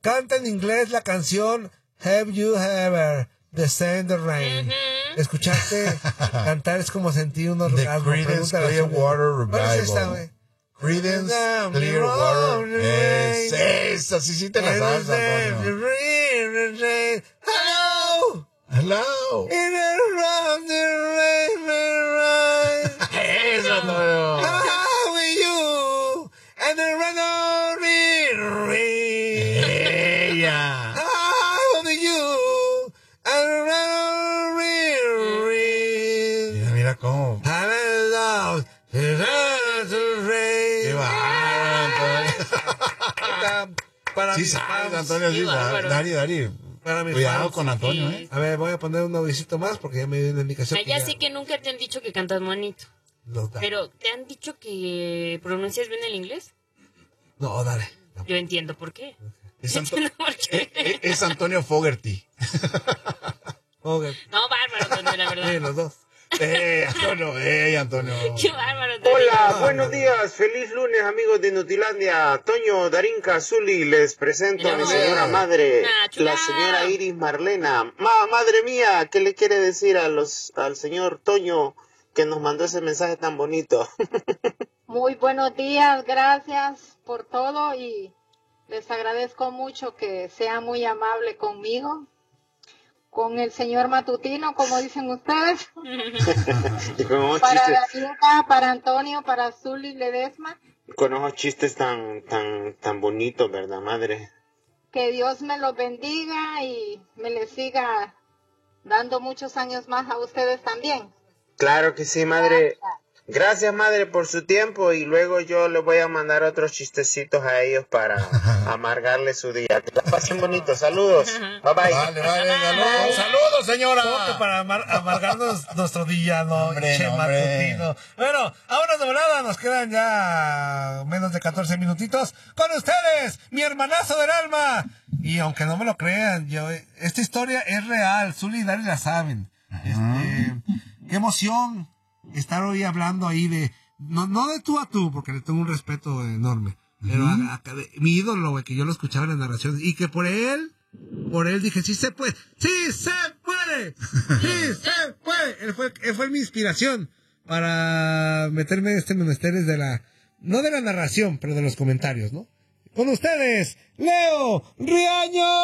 canta en inglés la canción Have You Ever the Sand the Rain. Escucharte cantar es como sentir un orgasmo. The Creedence Clearwater Revival. Creedence Clearwater. Esa, sí te la sabes, Antonio. Hello. Hello. In around the rain. Eso, Antonio. How are you? And the rain. Ella. How are you? And the rain. Mira cómo. Qué bárbaro, Antonio. Sí sabes, Antonio, sí sabes. Dari. Cuidado con Antonio, sí. A ver, voy a poner un audicito más porque ya me dio una indicación. Ya sé que nunca te han dicho que cantas bonito. Pero, ¿te han dicho que pronuncias bien el inglés? No, dale. No. Yo entiendo por qué. Es Antonio Fogerty. Fogerty. No, bárbaro, Antonio, la verdad. Los dos. Antonio. Qué bárbaro, Antonio. Hola, buenos días, feliz lunes amigos de Nutilandia. Toño, Darinka, Zuli, les presento a mi señora madre, la señora Iris Marlena. Madre mía, ¿qué le quiere decir al señor Toño que nos mandó ese mensaje tan bonito? Muy buenos días, gracias por todo y les agradezco mucho que sea muy amable conmigo. Con el señor Matutino, como dicen ustedes. Para Darinka, para Antonio, para Zuli Ledesma. Con esos chistes tan bonitos, ¿verdad, madre? Que Dios me los bendiga y me les siga dando muchos años más a ustedes también. Claro que sí, madre. Gracias, madre, por su tiempo y luego yo les voy a mandar otros chistecitos a ellos para amargarles su día. Que la pasen bonito. Saludos. Bye, bye. Vale, saludos, señora. Para amargarnos nuestro día, ¿no? Hombre. Bueno, ahora de volada nos quedan ya menos de 14 minutitos. Con ustedes, mi hermanazo del alma. Y aunque no me lo crean, esta historia es real. Zuli y Dari la saben. Qué emoción estar hoy hablando ahí de, no de tú a tú, porque le tengo un respeto enorme, pero mi ídolo, güey, que yo lo escuchaba en las narraciones, y que por él dije, sí se puede, él fue mi inspiración para meterme en este menester no de la narración, pero de los comentarios, ¿no? Con ustedes, Leo Riaño.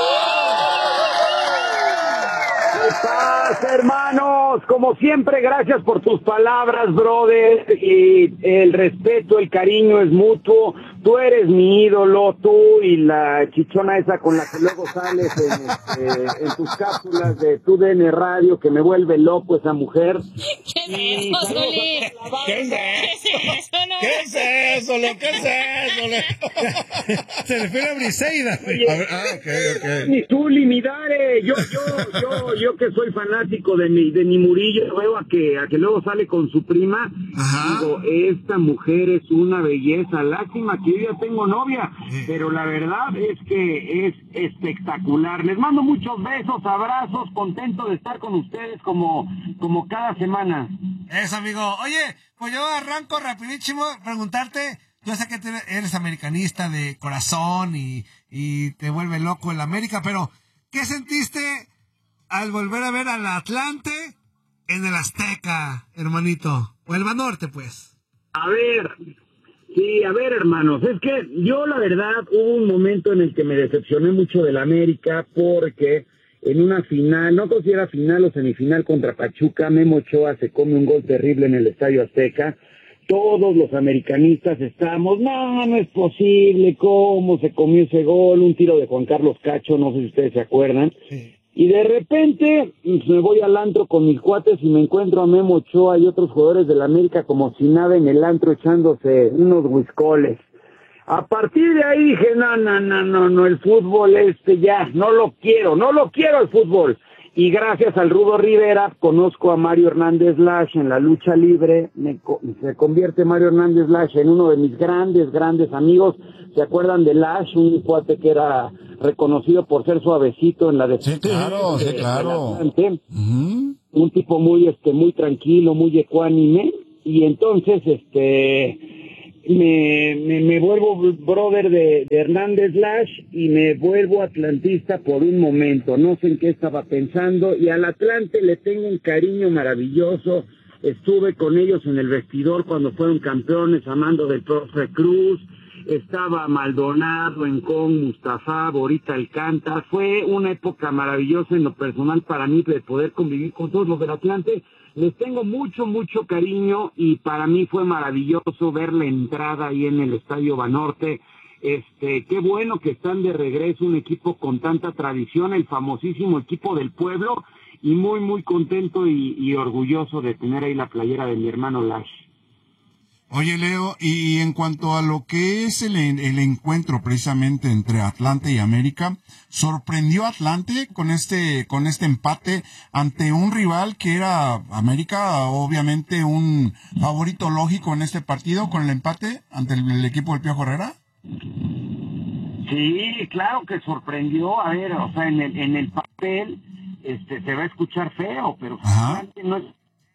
¿Qué pasa, hermanos? Como siempre, gracias por tus palabras, brother. Y el respeto, el cariño es mutuo. Tú eres mi ídolo, tú y la chichona esa con la que luego sales en tus cápsulas de tu DN Radio, que me vuelve loco esa mujer. ¿Qué es eso, Zuli? ¿Qué es eso? Se refiere a Briseida. Okay. Mi Zuli, mi Dare, yo que soy fanático de mi Murillo, veo a que luego sale con su prima. Ajá. Digo, esta mujer es una belleza. Lástima que yo ya tengo novia, pero la verdad es que es espectacular. Les mando muchos besos, abrazos, contento de estar con ustedes como cada semana. Eso, amigo. Oye, pues yo arranco rapidísimo a preguntarte. Yo sé que eres americanista de corazón y te vuelve loco el América, pero ¿qué sentiste al volver a ver al Atlante en el Azteca, hermanito? O el Banorte, pues. A ver, hermanos, es que yo la verdad hubo un momento en el que me decepcioné mucho del América porque en una final, no considera final o semifinal contra Pachuca, Memo Ochoa se come un gol terrible en el Estadio Azteca. Todos los americanistas estábamos, no es posible, ¿cómo se comió ese gol? Un tiro de Juan Carlos Cacho, no sé si ustedes se acuerdan. Sí. Y de repente me voy al antro con mis cuates y me encuentro a Memo Ochoa y otros jugadores de la América como si nada en el antro echándose unos whiskoles. A partir de ahí dije, no, el fútbol ya, no lo quiero el fútbol. Y gracias al Rudo Rivera conozco a Mario Hernández Lash en la lucha libre. Se convierte Mario Hernández Lash en uno de mis grandes amigos. ¿Se acuerdan de Lash? Un cuate que era reconocido por ser suavecito en la defensa. Sí, claro. Un tipo muy tranquilo, muy ecuánime. Y entonces, me vuelvo brother de Hernández Lash y me vuelvo atlantista por un momento. No sé en qué estaba pensando, y al Atlante le tengo un cariño maravilloso. Estuve con ellos en el vestidor cuando fueron campeones, a mando del profe Cruz. Estaba Maldonado, Encón, Mustafa, Borita Alcántara. Fue una época maravillosa en lo personal para mí de poder convivir con todos los del Atlante. Les tengo mucho cariño, y para mí fue maravilloso ver la entrada ahí en el Estadio Banorte. Qué bueno que están de regreso, un equipo con tanta tradición, el famosísimo equipo del pueblo, y muy contento y orgulloso de tener ahí la playera de mi hermano Lash. Oye, Leo, y en cuanto a lo que es el encuentro precisamente entre Atlante y América, ¿sorprendió Atlante con este empate ante un rival que era América, obviamente un favorito lógico en este partido, con el empate ante el equipo del Piojo Herrera? Sí, claro que sorprendió. A ver, o sea, en el papel se va a escuchar feo, pero no es...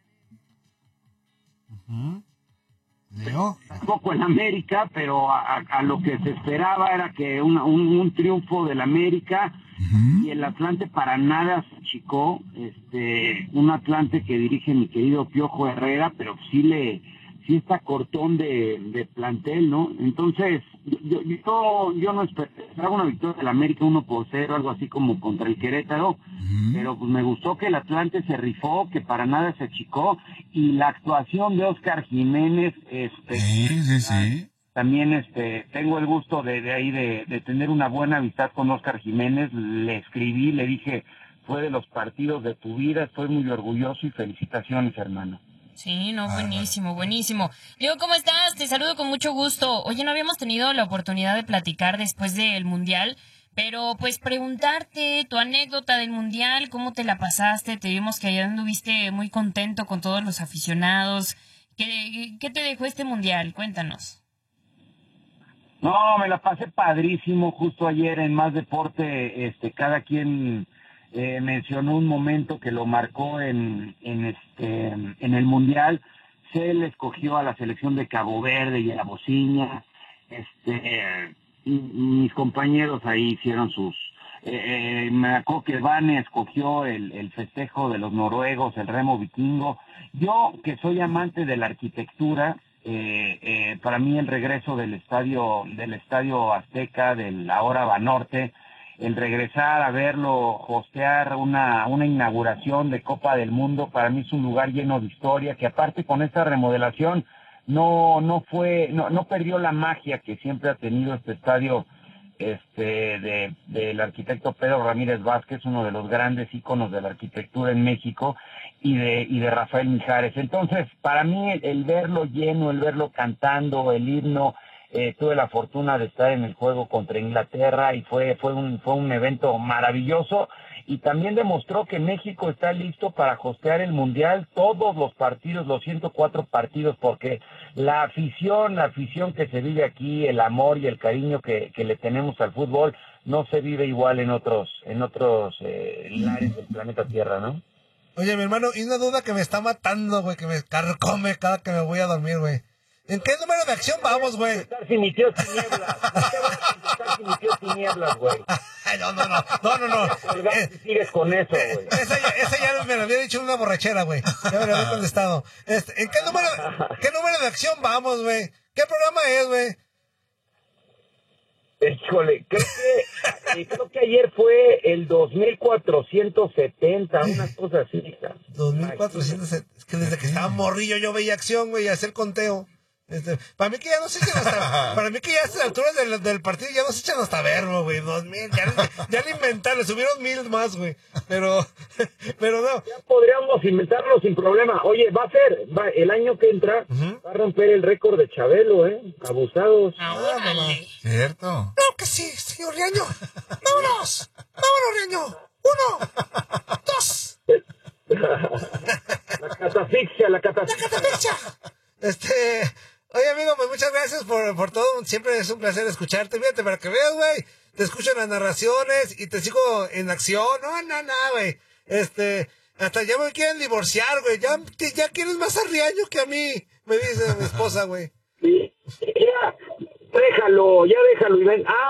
Leo. Tampoco en América, pero a lo que se esperaba era que un triunfo del América, y el Atlante para nada se achicó. Un Atlante que dirige mi querido Piojo Herrera, pero sí está cortón de plantel, ¿no? Entonces, yo no esperaba una victoria del América 1-0, algo así como contra el Querétaro, pero pues me gustó que el Atlante se rifó, que para nada se achicó, y la actuación de Óscar Jiménez, sí. También tengo el gusto de tener una buena amistad con Óscar Jiménez. Le escribí, le dije, fue de los partidos de tu vida, estoy muy orgulloso y felicitaciones, hermano. Sí, no, buenísimo. Leo, ¿cómo estás? Te saludo con mucho gusto. Oye, no habíamos tenido la oportunidad de platicar después del Mundial, pero pues preguntarte tu anécdota del Mundial, cómo te la pasaste. Te vimos que allá anduviste muy contento con todos los aficionados. ¿Qué te dejó este Mundial? Cuéntanos. No, me la pasé padrísimo. Justo ayer en Más Deporte, cada quien mencionó un momento que lo marcó en el Mundial. Se le escogió a la selección de Cabo Verde y a la Bociña. Mis compañeros ahí hicieron sus... me acuerdo que Vane escogió el festejo de los noruegos, el remo vikingo. Yo, que soy amante de la arquitectura, para mí el regreso del estadio Azteca, del ahora Banorte, el regresar a verlo, hostear una inauguración de Copa del Mundo, para mí es un lugar lleno de historia, que aparte con esta remodelación no perdió la magia que siempre ha tenido este estadio del arquitecto Pedro Ramírez Vázquez, uno de los grandes íconos de la arquitectura en México, y de Rafael Mijares. Entonces, para mí el verlo lleno, el verlo cantando el himno, tuve la fortuna de estar en el juego contra Inglaterra y fue un evento maravilloso, y también demostró que México está listo para hostear el Mundial, todos los partidos, los 104 partidos, porque la afición que se vive aquí, el amor y el cariño que le tenemos al fútbol, no se vive igual en otros lares del planeta Tierra, ¿no? Oye, mi hermano, y una duda que me está matando, güey, que me carcome cada que me voy a dormir, güey. ¿En qué número de acción vamos, güey? Estar sin mi tío Tinieblas. Estar sin mi tío Tinieblas, güey. No. Sigues con eso, güey. Esa ya me lo había dicho en una borrachera, güey. Ya me lo había contestado. ¿En qué número de acción vamos, güey? ¿Qué programa es, güey? Híjole, creo que ayer fue el 2470, unas cosas así. 2470, es que desde que estaba morrillo yo veía acción, güey, y hacer conteo. Para mí que ya no se echan para mí que ya a estas alturas del partido ya no se echan hasta verbo, güey, 2000, ya le inventaron, subieron 1000 más, güey, pero no. Ya podríamos inventarlo sin problema. Oye, el año que entra, va a romper el récord de Chabelo, abusados. ¿Cierto? No, que sí, señor Riaño, vámonos, Riaño, 1, 2. La catafixia. Oye, amigo, pues muchas gracias por todo. Siempre es un placer escucharte. Fíjate, para que veas, güey. Te escucho en las narraciones y te sigo en acción. No, güey. Hasta ya me quieren divorciar, güey. Ya quieres más a Riaño que a mí, me dice mi esposa, güey. Sí, ya déjalo y ven.